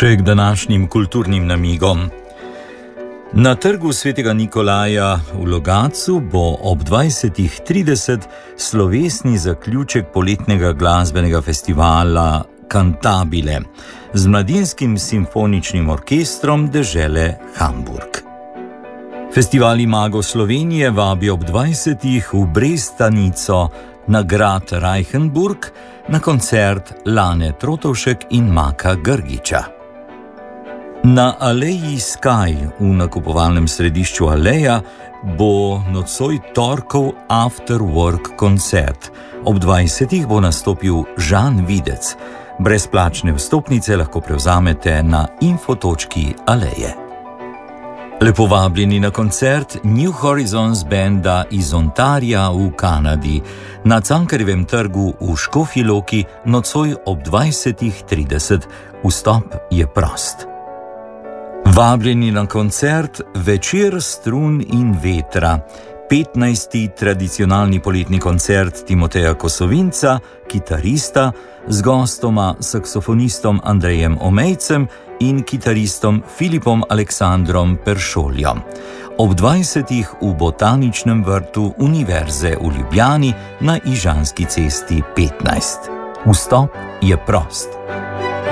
Še k današnjim kulturnim namigom. Na trgu svetega Nikolaja v Logatcu bo ob 20:30 slovesni zaključek poletnega glasbenega festivala Cantabile z mladinskim simfoničnim orkestrom dežele Hamburg. Festival Imago Slovenije vabi ob 20:00 v Brestanico na grad Reichenburg na koncert Lane Trotovšek in Maka Grgiča. Na Aleji Sky v nakupovalnem središču Aleja bo nocoj torkov After Work koncert. Ob 20:00 bo nastopil Žan Videc. Brezplačne vstopnice lahko prevzamete na info.točki Aleje. Lepo vabljeni na koncert New Horizons benda iz Ontarija v Kanadi na Cankarjevem trgu v Škofji Loki nocoj ob 20:30. Vstop je prost. Vabljeni na koncert Večer strun in vetra, 15. tradicionalni poletni koncert Timoteja Kosovinca, kitarista, z gostoma saksofonistom Andrejem Omejcem in kitaristom Filipom Aleksandrom Peršoljom. Ob 20:00 v Botaničnem vrtu Univerze v Ljubljani na Ižanski cesti 15. Vstop je prost.